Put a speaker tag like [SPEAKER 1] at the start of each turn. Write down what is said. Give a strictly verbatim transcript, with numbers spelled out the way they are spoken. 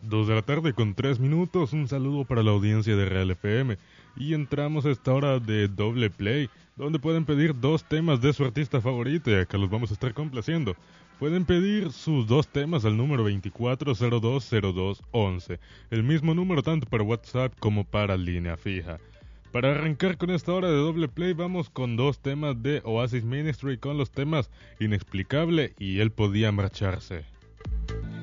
[SPEAKER 1] Dos de la tarde con tres minutos, un saludo para la audiencia de Real F M. Y entramos a esta hora de Doble Play, donde pueden pedir dos temas de su artista favorito, y acá los vamos a estar complaciendo. Pueden pedir sus dos temas al número veinticuatro cero dos cero dos once, el mismo número tanto para WhatsApp como para línea fija. Para arrancar con esta hora de Doble Play, vamos con dos temas de Oasis Ministry, con los temas Inexplicable y Él Podía Marcharse.